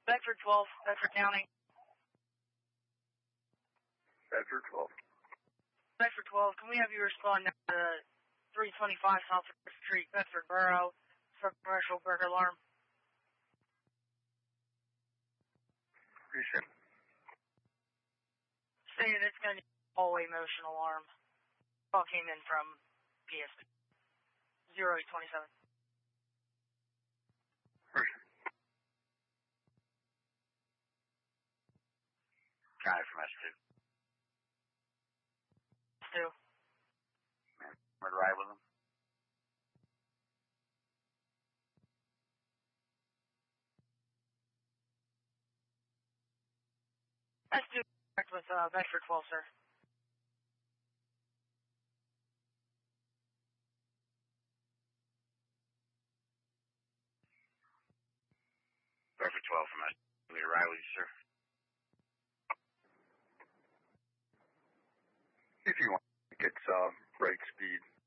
Bedford 12, Bedford County. Bedford 12. Bedford 12, can we have you respond now to 325 South Street, Bedford Borough, for commercial burglar alarm? Appreciate it. Saying it's going to be a hallway motion alarm. Call came in from PSP. 0827. Guy from S2. S2. Man, where to ride with him? S2, correct with Bedford 12, sir. Bedford 12 from S2. Can we ride with you, sir? If you want, it's break speed.